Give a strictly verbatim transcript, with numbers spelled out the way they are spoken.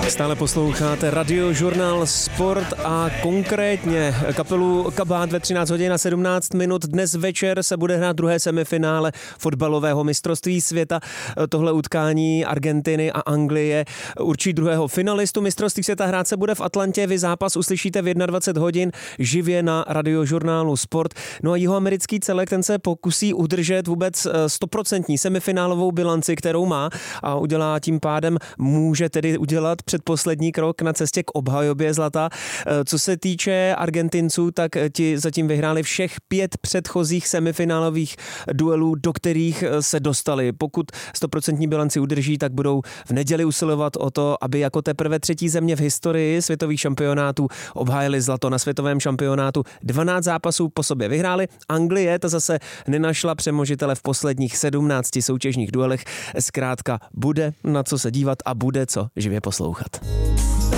Stále posloucháte Radiožurnál Sport a konkrétně kapelu Kabát ve třináct hodin a sedmnáct minut. Dnes večer se bude hrát druhé semifinále fotbalového mistrovství světa. Tohle utkání Argentiny a Anglie určí druhého finalistu mistrovství světa. Hrát se bude v Atlantě. Vy zápas uslyšíte v dvacet jedna hodin živě na Radiožurnálu Sport. No a jihoamerický celek, ten se pokusí udržet vůbec stoprocentní semifinálovou bilanci, kterou má, a udělá tím pádem, může tedy udělat předposlední krok na cestě k obhajobě zlata. Co se týče Argentinců, tak ti zatím vyhráli všech pět předchozích semifinálových duelů, do kterých se dostali. Pokud stoprocentní bilanci udrží, tak budou v neděli usilovat o to, aby jako teprve třetí země v historii světových šampionátů obhájili zlato. Na světovém šampionátu dvanáct zápasů po sobě vyhráli. Anglie ta zase nenašla přemožitele v posledních sedmnácti soutěžních duelech. Zkrátka bude na co se dívat a bude co živě poslouchat.